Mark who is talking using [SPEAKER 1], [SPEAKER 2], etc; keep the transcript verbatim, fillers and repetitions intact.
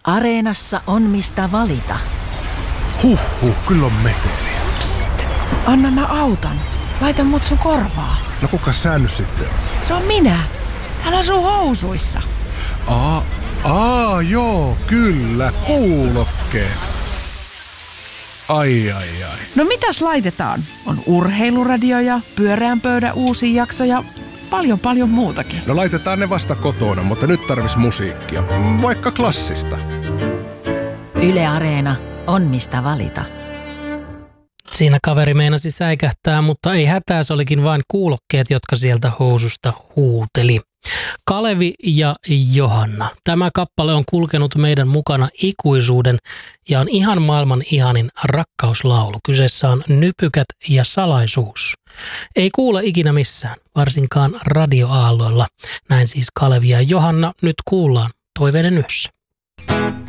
[SPEAKER 1] Areenassa on mistä valita.
[SPEAKER 2] Huhhuh, kyllä on meteliä.
[SPEAKER 3] Psst, anna mä autan. Laita mut sun korvaa.
[SPEAKER 2] No kuka sä nyt sitten on?
[SPEAKER 3] Se on minä. Täällä sun housuissa.
[SPEAKER 2] Aa, aa, joo, kyllä, kuulokkeet. Ai, ai, ai.
[SPEAKER 3] No mitäs laitetaan? On urheiluradio ja pyöreän pöydän uusi jakso ja paljon paljon muutakin.
[SPEAKER 2] No laitetaan ne vasta kotona, mutta nyt tarvis musiikkia. Vaikka klassista.
[SPEAKER 1] Yle Areena on mistä valita.
[SPEAKER 4] Siinä kaveri meinasi säikähtää, mutta ei hätää, se olikin vain kuulokkeet, jotka sieltä housusta huuteli. Kalevi ja Johanna. Tämä kappale on kulkenut meidän mukana ikuisuuden ja on ihan maailman ihanin rakkauslaulu. Kyseessä on Nypykät ja salaisuus. Ei kuule ikinä missään, varsinkaan radioaalloilla. Näin siis Kalevi ja Johanna nyt kuullaan Toiveiden yössä.